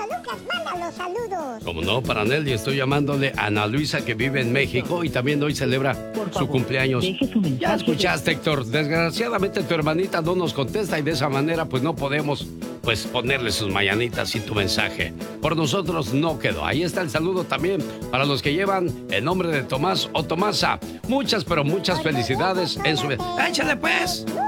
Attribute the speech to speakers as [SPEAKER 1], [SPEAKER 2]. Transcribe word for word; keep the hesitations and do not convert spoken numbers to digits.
[SPEAKER 1] Lucas, manda los saludos.
[SPEAKER 2] Como no, para Nelly estoy llamándole a Ana Luisa, que vive en México y también hoy celebra su cumpleaños. Ya escuchaste, Héctor. Desgraciadamente tu hermanita no nos contesta y de esa manera pues no podemos pues ponerle sus mañanitas y tu mensaje. Por nosotros no quedó. Ahí está el saludo también para los que llevan el nombre de Tomás o Tomasa. Muchas, pero muchas felicidades en su vida. ¡Échale pues!